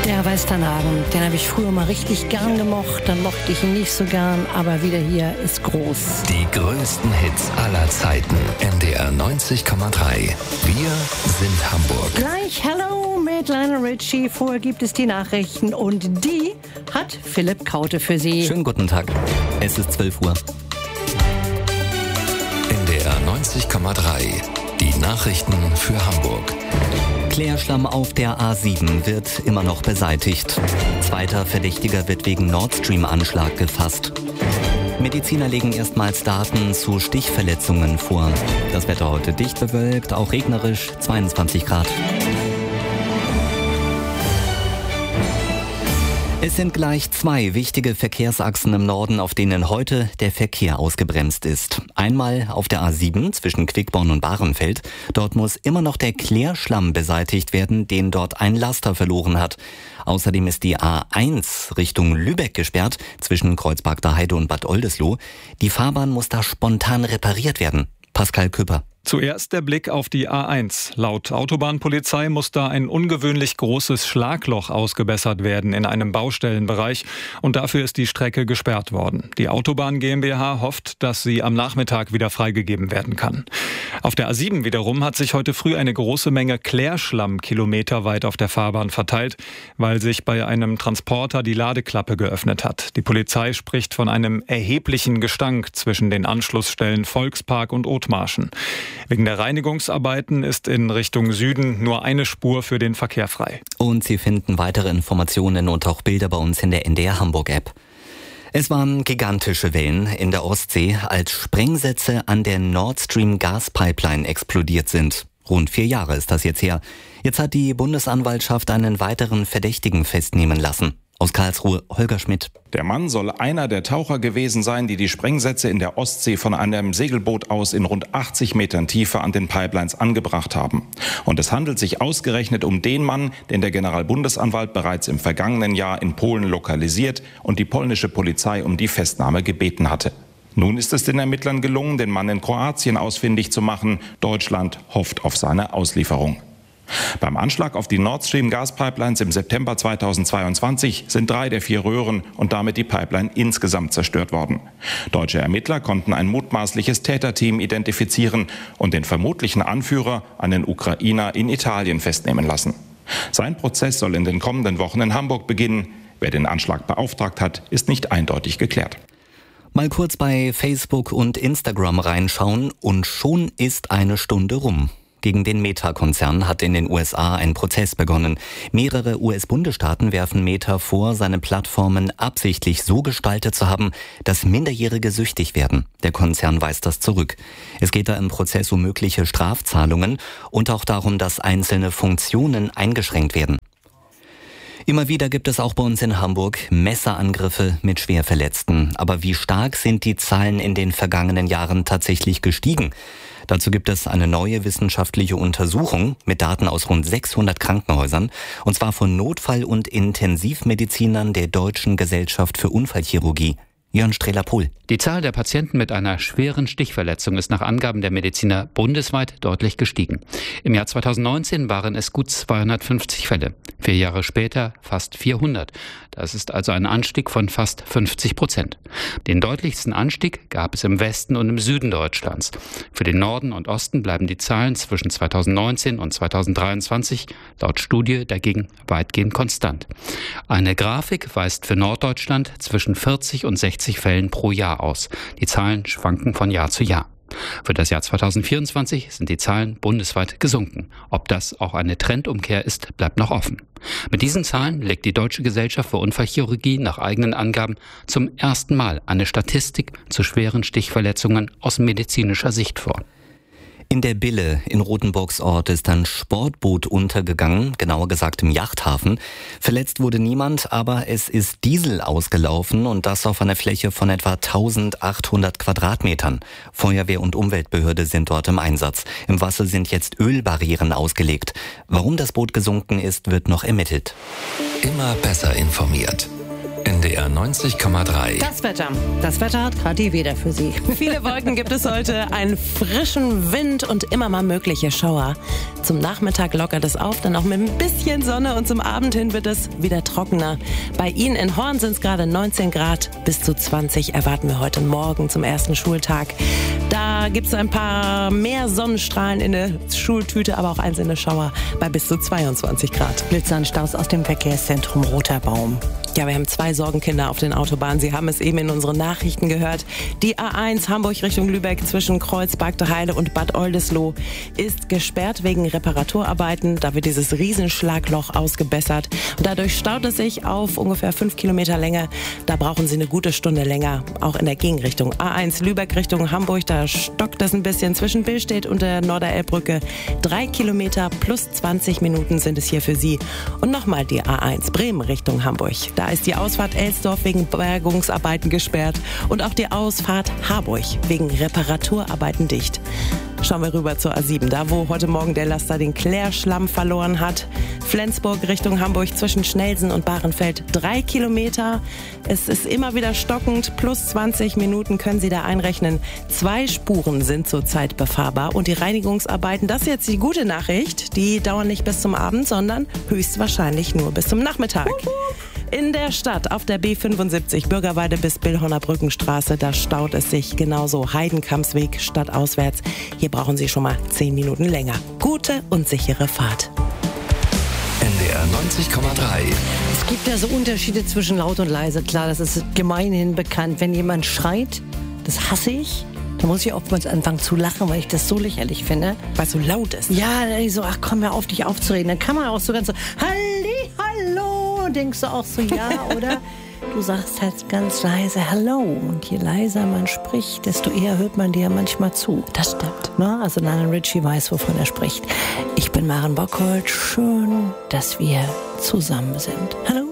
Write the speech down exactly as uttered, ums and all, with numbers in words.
Der Westernabend, den habe ich früher mal richtig gern gemocht, dann mochte ich ihn nicht so gern, aber wieder hier ist groß. Die größten Hits aller Zeiten, N D R neunzig Komma drei. Wir sind Hamburg. Gleich Hello mit Lionel Richie, vorher gibt es die Nachrichten und die hat Philipp Kaute für Sie. Schönen guten Tag, es ist zwölf Uhr. N D R neunzig Komma drei, die Nachrichten für Hamburg. Klärschlamm auf der A sieben wird immer noch beseitigt. Zweiter Verdächtiger wird wegen Nord Stream-Anschlag gefasst. Mediziner legen erstmals Daten zu Stichverletzungen vor. Das Wetter heute dicht bewölkt, auch regnerisch, zweiundzwanzig Grad. Es sind gleich zwei wichtige Verkehrsachsen im Norden, auf denen heute der Verkehr ausgebremst ist. Einmal auf der A sieben zwischen Quickborn und Bahrenfeld. Dort muss immer noch der Klärschlamm beseitigt werden, den dort ein Laster verloren hat. Außerdem ist die A eins Richtung Lübeck gesperrt, zwischen Kreuzberg der Heide und Bad Oldesloe. Die Fahrbahn muss da spontan repariert werden. Pascal Küpper. Zuerst der Blick auf die A eins. Laut Autobahnpolizei muss da ein ungewöhnlich großes Schlagloch ausgebessert werden in einem Baustellenbereich und dafür ist die Strecke gesperrt worden. Die Autobahn GmbH hofft, dass sie am Nachmittag wieder freigegeben werden kann. Auf der A sieben wiederum hat sich heute früh eine große Menge Klärschlamm kilometerweit auf der Fahrbahn verteilt, weil sich bei einem Transporter die Ladeklappe geöffnet hat. Die Polizei spricht von einem erheblichen Gestank zwischen den Anschlussstellen Volkspark und Othmarschen. Wegen der Reinigungsarbeiten ist in Richtung Süden nur eine Spur für den Verkehr frei. Und Sie finden weitere Informationen und auch Bilder bei uns in der N D R Hamburg App. Es waren gigantische Wellen in der Ostsee, als Sprengsätze an der Nord Stream Gaspipeline explodiert sind. Rund vier Jahre ist das jetzt her. Jetzt hat die Bundesanwaltschaft einen weiteren Verdächtigen festnehmen lassen. Aus Karlsruhe, Holger Schmidt. Der Mann soll einer der Taucher gewesen sein, die die Sprengsätze in der Ostsee von einem Segelboot aus in rund achtzig Metern Tiefe an den Pipelines angebracht haben. Und es handelt sich ausgerechnet um den Mann, den der Generalbundesanwalt bereits im vergangenen Jahr in Polen lokalisiert und die polnische Polizei um die Festnahme gebeten hatte. Nun ist es den Ermittlern gelungen, den Mann in Kroatien ausfindig zu machen. Deutschland hofft auf seine Auslieferung. Beim Anschlag auf die Nord Stream Gaspipelines im September zweitausendzweiundzwanzig sind drei der vier Röhren und damit die Pipeline insgesamt zerstört worden. Deutsche Ermittler konnten ein mutmaßliches Täterteam identifizieren und den vermutlichen Anführer, einen Ukrainer, in Italien festnehmen lassen. Sein Prozess soll in den kommenden Wochen in Hamburg beginnen. Wer den Anschlag beauftragt hat, ist nicht eindeutig geklärt. Mal kurz bei Facebook und Instagram reinschauen und schon ist eine Stunde rum. Gegen den Meta-Konzern hat in den U S A ein Prozess begonnen. Mehrere U S-Bundesstaaten werfen Meta vor, seine Plattformen absichtlich so gestaltet zu haben, dass Minderjährige süchtig werden. Der Konzern weist das zurück. Es geht da im Prozess um mögliche Strafzahlungen und auch darum, dass einzelne Funktionen eingeschränkt werden. Immer wieder gibt es auch bei uns in Hamburg Messerangriffe mit Schwerverletzten. Aber wie stark sind die Zahlen in den vergangenen Jahren tatsächlich gestiegen? Dazu gibt es eine neue wissenschaftliche Untersuchung mit Daten aus rund sechshundert Krankenhäusern, und zwar von Notfall- und Intensivmedizinern der Deutschen Gesellschaft für Unfallchirurgie. Jörn Strehler-Pohl. Die Zahl der Patienten mit einer schweren Stichverletzung ist nach Angaben der Mediziner bundesweit deutlich gestiegen. Im Jahr zweitausendneunzehn waren es gut zweihundertfünfzig Fälle. Vier Jahre später fast vierhundert. Das ist also ein Anstieg von fast fünfzig Prozent. Den deutlichsten Anstieg gab es im Westen und im Süden Deutschlands. Für den Norden und Osten bleiben die Zahlen zwischen zweitausendneunzehn und zweitausenddreiundzwanzig laut Studie dagegen weitgehend konstant. Eine Grafik weist für Norddeutschland zwischen vierzig und sechzig Fällen pro Jahr aus. Die Zahlen schwanken von Jahr zu Jahr. Für das Jahr zweitausendvierundzwanzig sind die Zahlen bundesweit gesunken. Ob das auch eine Trendumkehr ist, bleibt noch offen. Mit diesen Zahlen legt die Deutsche Gesellschaft für Unfallchirurgie nach eigenen Angaben zum ersten Mal eine Statistik zu schweren Stichverletzungen aus medizinischer Sicht vor. In der Bille in Rothenburgsort ist ein Sportboot untergegangen, genauer gesagt im Yachthafen. Verletzt wurde niemand, aber es ist Diesel ausgelaufen und das auf einer Fläche von etwa eintausendachthundert Quadratmetern. Feuerwehr und Umweltbehörde sind dort im Einsatz. Im Wasser sind jetzt Ölbarrieren ausgelegt. Warum das Boot gesunken ist, wird noch ermittelt. Immer besser informiert. N D R neunzig Komma drei. Das Wetter. Das Wetter hat gerade die Weder für Sie. Viele Wolken gibt es heute, einen frischen Wind und immer mal mögliche Schauer. Zum Nachmittag lockert es auf, dann auch mit ein bisschen Sonne und zum Abend hin wird es wieder trockener. Bei Ihnen in Horn sind es gerade neunzehn Grad, bis zu zwanzig erwarten wir heute Morgen zum ersten Schultag. Da gibt es ein paar mehr Sonnenstrahlen in der Schultüte, aber auch einzelne Schauer bei bis zu zweiundzwanzig Grad. Blitzanstaus aus dem Verkehrszentrum Roter Baum. Ja, wir haben zwei Sorgenkinder auf den Autobahnen. Sie haben es eben in unseren Nachrichten gehört. Die A eins Hamburg Richtung Lübeck zwischen Kreuzberg-Heide und Bad Oldesloe ist gesperrt wegen Reparaturarbeiten. Da wird dieses Riesenschlagloch ausgebessert. Und dadurch staut es sich auf ungefähr fünf Kilometer Länge. Da brauchen Sie eine gute Stunde länger, auch in der Gegenrichtung. A eins Lübeck Richtung Hamburg, da stockt es ein bisschen zwischen Billstedt und der Norderelbbrücke. Drei Kilometer plus zwanzig Minuten sind es hier für Sie. Und nochmal die A eins Bremen Richtung Hamburg. Da ist die Ausfahrt Elsdorf wegen Bergungsarbeiten gesperrt und auch die Ausfahrt Harburg wegen Reparaturarbeiten dicht. Schauen wir rüber zur A sieben, da wo heute Morgen der Laster den Klärschlamm verloren hat. Flensburg Richtung Hamburg zwischen Schnelsen und Bahrenfeld drei Kilometer. Es ist immer wieder stockend, plus zwanzig Minuten können Sie da einrechnen. Zwei Spuren sind zurzeit befahrbar und die Reinigungsarbeiten, das ist jetzt die gute Nachricht, die dauern nicht bis zum Abend, sondern höchstwahrscheinlich nur bis zum Nachmittag. In der Stadt auf der B fünfundsiebzig Bürgerweide bis Billhorner Brückenstraße, da staut es sich genauso. Heidenkampsweg stadtauswärts. Hier brauchen Sie schon mal zehn Minuten länger. Gute und sichere Fahrt. N D R neunzig Komma drei. Es gibt ja so Unterschiede zwischen laut und leise. Klar, das ist gemeinhin bekannt. Wenn jemand schreit, das hasse ich. Da muss ich oftmals anfangen zu lachen, weil ich das so lächerlich finde. Weil es so laut ist. Ja, dann ich so, ach komm, hör auf, dich aufzureden. Dann kann man auch so ganz so, Halli, hallo, denkst du auch so, ja, oder? Du sagst halt ganz leise Hello. Und je leiser man spricht, desto eher hört man dir ja manchmal zu. Das stimmt. Na, also Lionel Richie weiß, wovon er spricht. Ich bin Maren Bockholt. Schön, dass wir zusammen sind. Hallo.